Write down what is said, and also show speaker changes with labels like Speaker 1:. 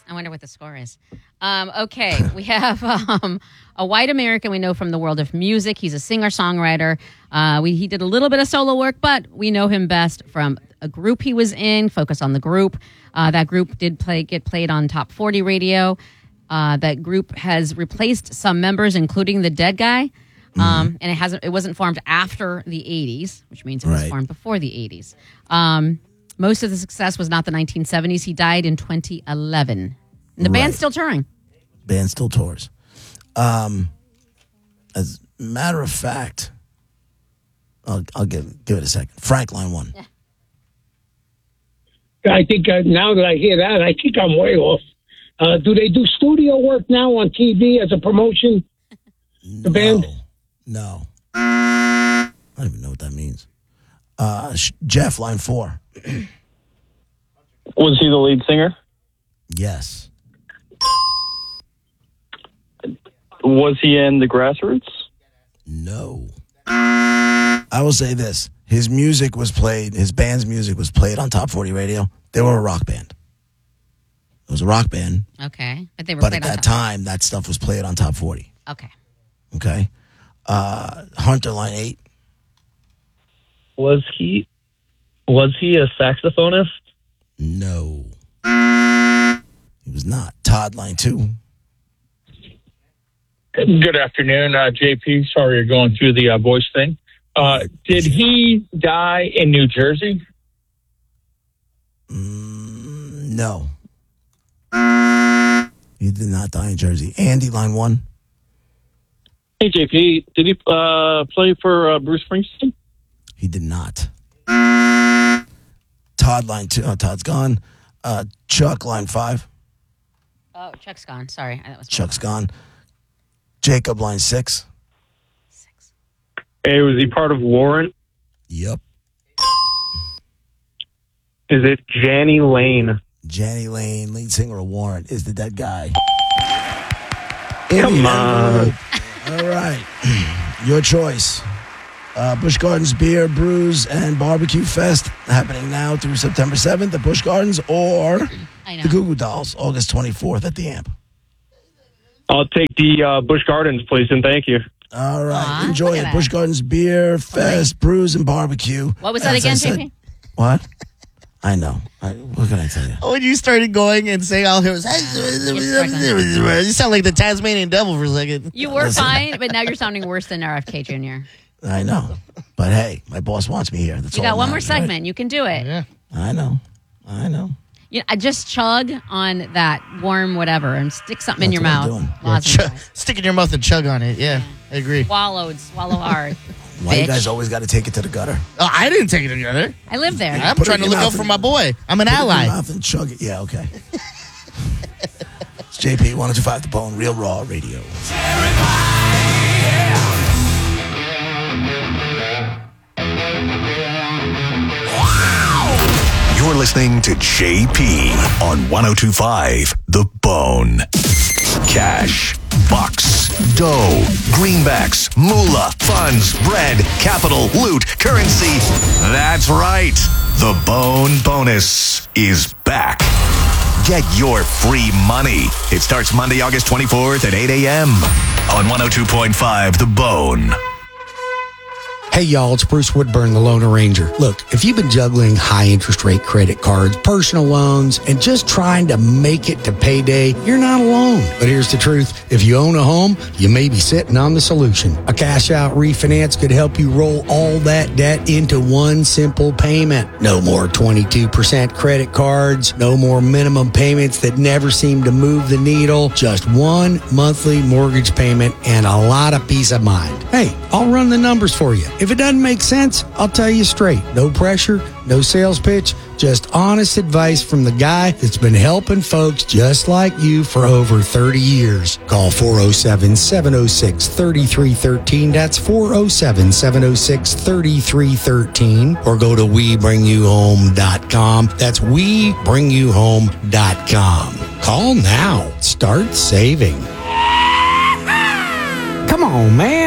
Speaker 1: I wonder what the score is. Okay, we have a white American we know from the world of music. He's a singer-songwriter. He did a little bit of solo work, but we know him best from a group he was in, Focus on the Group. That group did get played on Top 40 radio. That group has replaced some members, including the dead guy. And it wasn't formed after the 80s, which means it was formed before the 80s. Most of the success was not the 1970s. He died in 2011. And the band's still touring.
Speaker 2: Band still tours. As a matter of fact, I'll give it a second. Frank, line one.
Speaker 1: Yeah.
Speaker 3: I think now that I hear that, I think I'm way off. Do they do studio work now on TV as a promotion? The band?
Speaker 2: No. I don't even know what that means. Jeff, line 4.
Speaker 4: Was he the lead singer?
Speaker 2: Yes.
Speaker 4: Was he in the Grassroots?
Speaker 2: No. I will say this. His band's music was played on Top 40 radio. They were a rock band. It was a rock band.
Speaker 1: Okay. But they were
Speaker 2: But
Speaker 1: played
Speaker 2: at
Speaker 1: on
Speaker 2: that
Speaker 1: top.
Speaker 2: time, that stuff was played on Top 40.
Speaker 1: Okay.
Speaker 2: Okay. Hunter, line 8.
Speaker 5: Was he a saxophonist?
Speaker 2: No. He was not. Todd, line 2.
Speaker 6: Good afternoon, JP. Sorry you're going through the voice thing. Did he die in New Jersey?
Speaker 2: No. He did not die in Jersey. Andy, line 1.
Speaker 4: Hey, JP, did he play for Bruce Springsteen?
Speaker 2: He did not. Todd, line 2. Oh, Todd's gone. Chuck, line 5.
Speaker 1: Oh, Chuck's gone. Sorry. That was
Speaker 2: Chuck's gone. Jacob, line 6.
Speaker 1: 6.
Speaker 4: Hey, was he part of Warrant?
Speaker 2: Yep.
Speaker 4: Is it Jani Lane?
Speaker 2: Jani Lane, lead singer of Warrant, is the dead guy.
Speaker 4: Come on.
Speaker 2: All right. Your choice. Busch Gardens Beer, Brews, and Barbecue Fest happening now through September 7th at Busch Gardens, or the Goo Goo Dolls, August 24th at the Amp.
Speaker 4: I'll take the Busch Gardens, please, and thank you.
Speaker 2: All right.
Speaker 1: Aw,
Speaker 2: enjoy
Speaker 1: look
Speaker 2: it.
Speaker 1: at
Speaker 2: Busch Gardens Beer, Fest, Brews, and Barbecue.
Speaker 1: What was that
Speaker 2: As I
Speaker 1: again,
Speaker 2: said-
Speaker 1: JP?
Speaker 2: What? I know. What can I tell you?
Speaker 7: When you started going and saying all it you sound like the Tasmanian devil for a second.
Speaker 1: You were fine, but now you're sounding worse than RFK Jr.
Speaker 2: I know. But hey, my boss wants me here. That's
Speaker 1: You
Speaker 2: all
Speaker 1: got one
Speaker 2: that
Speaker 1: more
Speaker 2: matters,
Speaker 1: segment. You can do it.
Speaker 7: Yeah.
Speaker 2: right? I know.
Speaker 1: I just chug on that warm whatever and stick something in your
Speaker 2: That's
Speaker 1: mouth.
Speaker 2: what I'm
Speaker 1: Lozenge.
Speaker 7: Stick it in your mouth and chug on it. Yeah, I agree.
Speaker 1: Swallow hard.
Speaker 2: Why you
Speaker 1: Bitch.
Speaker 2: guys always got to take it to the gutter?
Speaker 7: Oh, I didn't take it together.
Speaker 1: I live there.
Speaker 7: I'm
Speaker 2: Put it
Speaker 7: trying
Speaker 2: in
Speaker 7: to
Speaker 2: your
Speaker 7: look out
Speaker 2: mouth
Speaker 7: for
Speaker 2: and-
Speaker 7: my boy. I'm an
Speaker 2: Put it in your
Speaker 7: ally.
Speaker 2: mouth and chug it. Yeah, okay. It's JP 1025 The Bone, Real Raw Radio.
Speaker 8: You're listening to JP on 1025 The Bone. Cash, bucks, dough, greenbacks, moolah, funds, bread, capital, loot, currency. That's right. The Bone Bonus is back. Get your free money. It starts Monday, August 24th at 8 a.m. on 102.5 The Bone.
Speaker 9: Hey y'all, it's Bruce Woodburn, the Loan Arranger. Look, if you've been juggling high interest rate credit cards, personal loans, and just trying to make it to payday, you're not alone. But here's the truth. If you own a home, you may be sitting on the solution. A cash out refinance could help you roll all that debt into one simple payment. No more 22% credit cards, no more minimum payments that never seem to move the needle, just one monthly mortgage payment and a lot of peace of mind. Hey, I'll run the numbers for you. If it doesn't make sense, I'll tell you straight. No pressure, no sales pitch, just honest advice from the guy that's been helping folks just like you for over 30 years. Call 407-706-3313. That's 407-706-3313. Or go to WeBringYouHome.com. That's WeBringYouHome.com. Call now. Start saving. Come on, man.